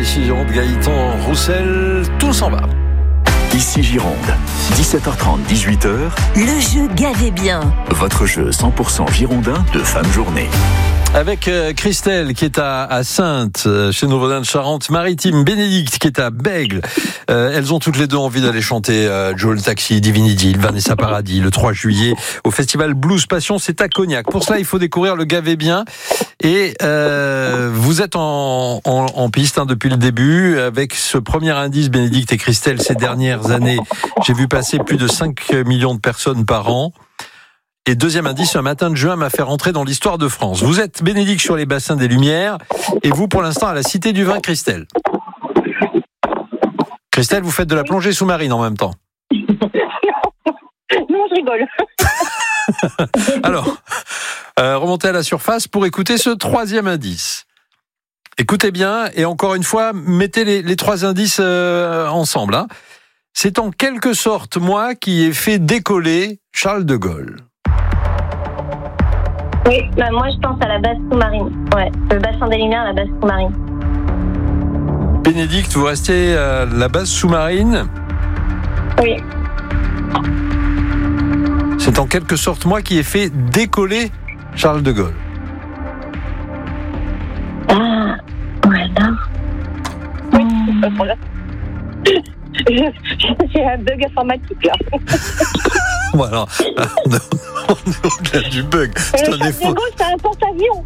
ici Gironde, Gaëtan Roussel, tout s'en va. Ici Gironde, 17h30, 18h. Le jeu Gavez bien. Votre jeu 100% girondin de fin de journée. Avec Christelle qui est à Saintes, chez nos voisins de Charente-Maritime, Bénédicte qui est à Bègles. Elles ont toutes les deux envie d'aller chanter Joe le Taxi, Divinity, Vanessa Paradis, le 3 juillet au festival Blues Passion, c'est à Cognac. Pour cela, il faut découvrir le Gavez bien. Et vous êtes en piste depuis le début. Avec ce premier indice, Bénédicte et Christelle, ces dernières années, j'ai vu passer plus de 5 millions de personnes par an. Et deuxième indice, un matin de juin m'a fait rentrer dans l'histoire de France. Vous êtes Bénédicte sur les bassins des Lumières et vous pour l'instant à la Cité du Vin, Christelle. Christelle, vous faites de la plongée sous-marine en même temps. Non, je rigole. Alors, remontez à la surface pour écouter ce troisième indice. Écoutez bien et encore une fois, mettez les trois indices ensemble. Hein. C'est en quelque sorte moi qui ai fait décoller Charles de Gaulle. Oui, moi je pense à la base sous-marine. Ouais, le bassin des Lumières, la base sous-marine. Bénédicte, vous restez à la base sous-marine ? Oui. C'est en quelque sorte moi qui ai fait décoller Charles de Gaulle. Ah, voilà. Oui, j'ai un bug informatique là. Voilà, on est au-delà du bug. C'est un Charles de Gaulle, c'est un porte-avions.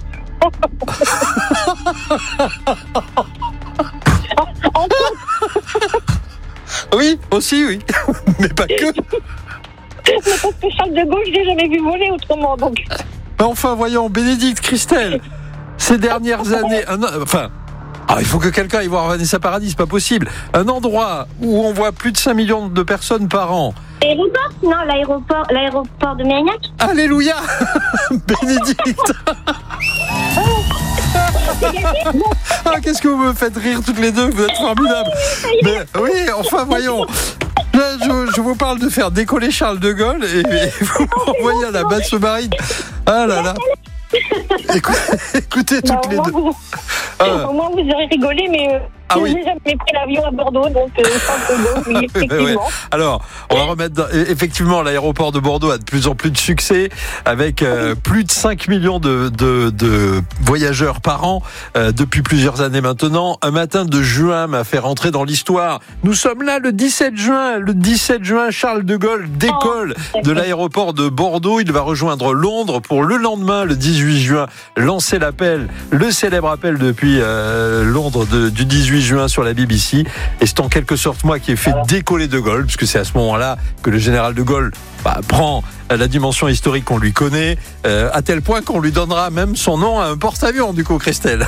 Oui, aussi, oui. Mais pas que. Mais parce que Charles de Gaulle, je l'ai jamais vu voler autrement, donc. Enfin, voyons, Bénédicte, Christelle, ces dernières années, il faut que quelqu'un aille voir Vanessa Paradis, c'est pas possible. Un endroit où on voit plus de 5 millions de personnes par an. L'aéroport ? Non, l'aéroport de Mérignac. Alléluia. Bénédicte. Qu'est-ce que vous me faites rire toutes les deux, vous êtes formidables. Mais oui, enfin voyons. Là, je vous parle de faire décoller Charles de Gaulle et vous m'envoyez à la base sous-marine. Ah là là. Écoutez toutes les deux. Au moins vous aurez rigolé, mais je n'ai jamais pris l'avion à Bordeaux, donc oui, effectivement. Ouais. Alors, on va remettre effectivement l'aéroport de Bordeaux a de plus en plus de succès avec plus de 5 millions de voyageurs par an depuis plusieurs années maintenant. Un matin de juin m'a fait rentrer dans l'histoire. Nous sommes là le 17 juin. Le 17 juin, Charles de Gaulle décolle de l'aéroport de Bordeaux. Il va rejoindre Londres pour le lendemain, le 18 juin, lancer l'appel, le célèbre appel depuis Londres du 18 juin sur la BBC. Et c'est en quelque sorte moi qui ai fait décoller de Gaulle, puisque c'est à ce moment-là que le général de Gaulle prend la dimension historique qu'on lui connaît, à tel point qu'on lui donnera même son nom à un porte-avions, du coup, Christelle.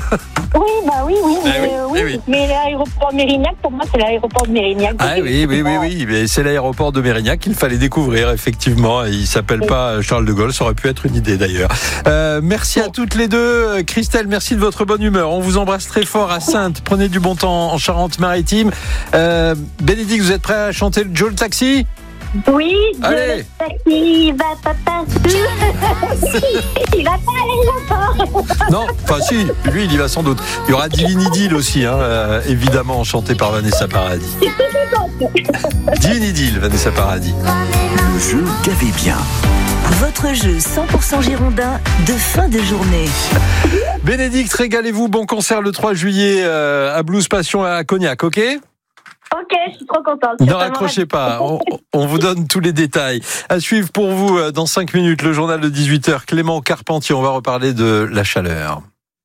Oui. Mais l'aéroport de Mérignac, pour moi, c'est l'aéroport de Mérignac. Oui. Mais c'est l'aéroport de Mérignac qu'il fallait découvrir, effectivement. Il s'appelle pas Charles de Gaulle, ça aurait pu être une idée d'ailleurs. Merci à toutes les deux. Christelle, merci de votre bonne humeur. On vous embrasse très fort à Saintes. Prenez du bon temps en Charente-Maritime. Bénédicte, vous êtes prêt à chanter le Joe le Taxi ? Oui, allez. Le taxi va pas passer. Il va pas à l'aéroport. Non, enfin si, lui il y va sans doute. Il y aura Divinity aussi, évidemment, chanté par Vanessa Paradis. Divinity, Vanessa Paradis. Le jeu Gavez bien. Votre jeu 100% girondin de fin de journée. Bénédicte, régalez-vous, bon concert le 3 juillet à Blues Passion à Cognac, ok ? Ok, je suis trop contente. Ne raccrochez pas, on vous donne tous les détails. À suivre pour vous dans 5 minutes, le journal de 18h. Clément Carpentier, on va reparler de la chaleur.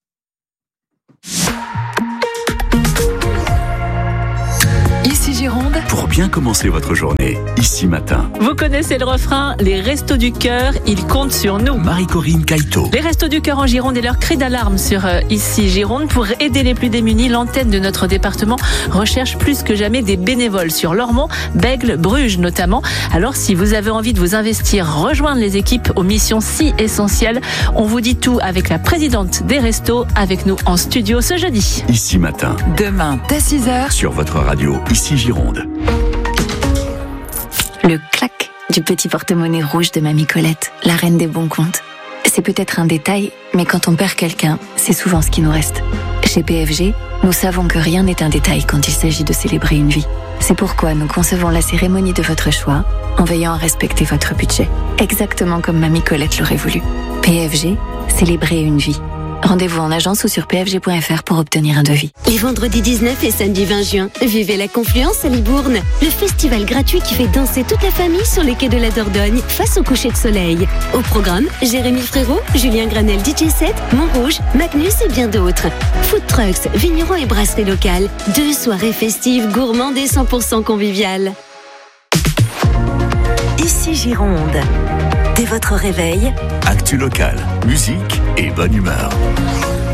Ici Gironde. Pour bien commencer votre journée, ici matin. Vous connaissez le refrain, les Restos du Cœur, ils comptent sur nous. Marie-Corinne Caïto. Les Restos du Cœur en Gironde et leur cri d'alarme sur Ici Gironde. Pour aider les plus démunis, l'antenne de notre département recherche plus que jamais des bénévoles sur Lormont, Bègles, Bruges notamment. Alors si vous avez envie de vous investir, rejoindre les équipes aux missions si essentielles, on vous dit tout avec la présidente des Restos avec nous en studio ce jeudi. Ici matin. Demain, dès 6h. Sur votre radio, ici Gironde. Le clac du petit porte-monnaie rouge de Mamie Colette, la reine des bons comptes. C'est peut-être un détail, mais quand on perd quelqu'un, c'est souvent ce qui nous reste. Chez PFG, nous savons que rien n'est un détail quand il s'agit de célébrer une vie. C'est pourquoi nous concevons la cérémonie de votre choix en veillant à respecter votre budget, exactement comme Mamie Colette l'aurait voulu. PFG, célébrer une vie. Rendez-vous en agence ou sur pfg.fr pour obtenir un devis. Les vendredis 19 et samedi 20 juin, vivez la Confluence à Libourne, le festival gratuit qui fait danser toute la famille sur les quais de la Dordogne face au coucher de soleil. Au programme, Jérémy Frérot, Julien Granel DJ7, Montrouge, Magnus et bien d'autres. Food trucks, vignerons et brasseries locales. 2 soirées festives, gourmandes et 100% conviviales. Ici Gironde. Dès votre réveil, Actu locale, musique et bonne humeur.